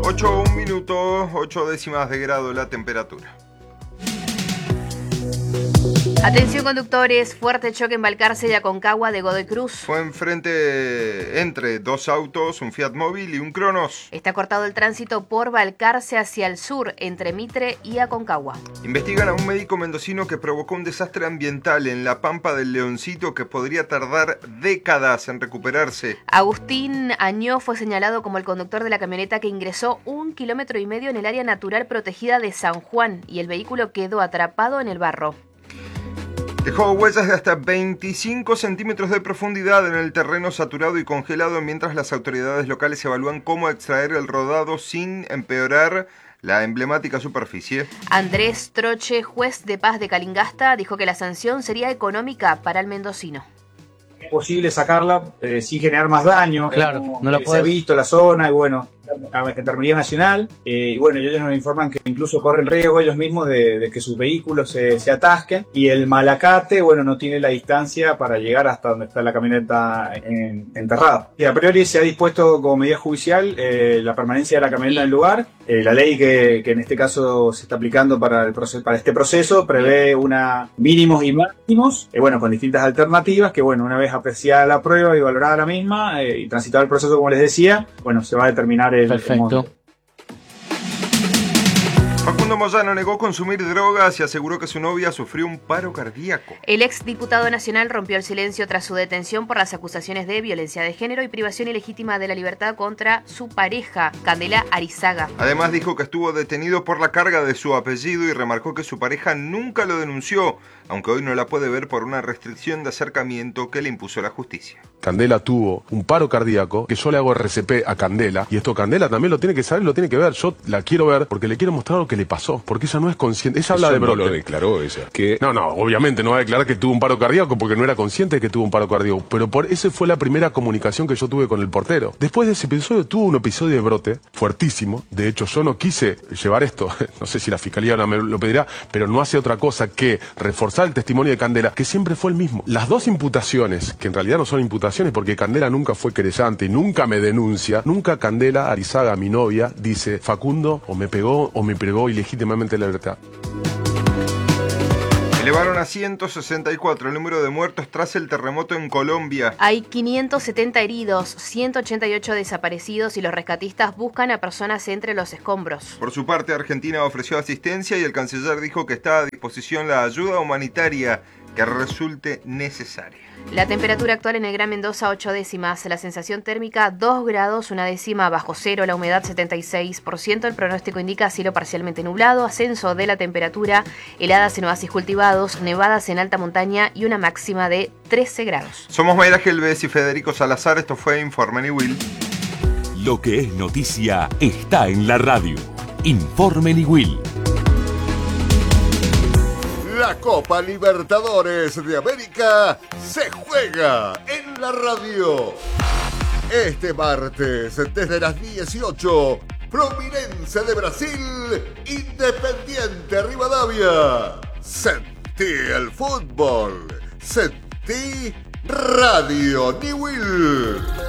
8:01, 8 décimas de grado la temperatura. Atención conductores, fuerte choque en Balcarce y Aconcagua de Godoy Cruz. Fue entre dos autos, un Fiat Móvil y un Cronos. Está cortado el tránsito por Balcarce hacia el sur, entre Mitre y Aconcagua. Investigan a un médico mendocino que provocó un desastre ambiental en la Pampa del Leoncito que podría tardar décadas en recuperarse. Agustín Añó fue señalado como el conductor de la camioneta que ingresó 1,5 kilómetros en el área natural protegida de San Juan y el vehículo quedó atrapado en el barro. Dejó huellas de hasta 25 centímetros de profundidad en el terreno saturado y congelado mientras las autoridades locales evalúan cómo extraer el rodado sin empeorar la emblemática superficie. Andrés Troche, juez de paz de Calingasta, dijo que la sanción sería económica para el mendocino. Es posible sacarla sin generar más daño. Claro, no la se ha visto la zona y bueno, a Gendarmería Nacional, y bueno, ellos nos informan que incluso corren riesgo ellos mismos de que sus vehículos se atasquen, y el Malacate, bueno, no tiene la distancia para llegar hasta donde está la camioneta enterrada. Y a priori se ha dispuesto como medida judicial la permanencia de la camioneta en el lugar. La ley que en este caso se está aplicando para este proceso prevé mínimos y máximos, bueno, con distintas alternativas que, bueno, una vez apreciada la prueba y valorada la misma y transitado el proceso, como les decía, bueno, se va a determinar el Perfecto. Facundo Moyano negó consumir drogas y aseguró que su novia sufrió un paro cardíaco. El exdiputado nacional rompió el silencio tras su detención por las acusaciones de violencia de género y privación ilegítima de la libertad contra su pareja, Candela Arizaga. Además dijo que estuvo detenido por la carga de su apellido y remarcó que su pareja nunca lo denunció, aunque hoy no la puede ver por una restricción de acercamiento que le impuso la justicia. Candela tuvo un paro cardíaco, que yo le hago RCP a Candela, y esto Candela también lo tiene que saber, lo tiene que ver. Yo la quiero ver porque le quiero mostrar lo que le pasó, porque ella no es consciente. Ella habla de brote. No lo declaró ella. No, obviamente no va a declarar que tuvo un paro cardíaco porque no era consciente de que tuvo un paro cardíaco, pero esa fue la primera comunicación que yo tuve con el portero. Después de ese episodio tuvo un episodio de brote fuertísimo. De hecho, yo no quise llevar esto, no sé si la fiscalía no me lo pedirá, pero no hace otra cosa que reforzar el testimonio de Candela, que siempre fue el mismo. Las dos imputaciones, que en realidad no son imputaciones porque Candela nunca fue querellante y nunca me denuncia, nunca Candela Arizaga, mi novia, dice Facundo o me pegó o me privó ilegítimamente la libertad. Elevaron a 164 el número de muertos tras el terremoto en Colombia. Hay 570 heridos, 188 desaparecidos y los rescatistas buscan a personas entre los escombros. Por su parte, Argentina ofreció asistencia y el canciller dijo que está a disposición la ayuda humanitaria que resulte necesaria. La temperatura actual en el Gran Mendoza 8 décimas, la sensación térmica 2 grados, 1 décima bajo cero, la humedad 76%, el pronóstico indica cielo parcialmente nublado, ascenso de la temperatura, heladas en oasis cultivados, nevadas en alta montaña y una máxima de 13 grados. Somos Mayra Gelbez y Federico Salazar, esto fue Informe Niwil. Lo que es noticia está en la radio. Informe Niwil. La Copa Libertadores de América se juega en la radio. Este martes, desde las 18, Fluminense de Brasil, Independiente Rivadavia. Sentí el fútbol, sentí Radio Niwil.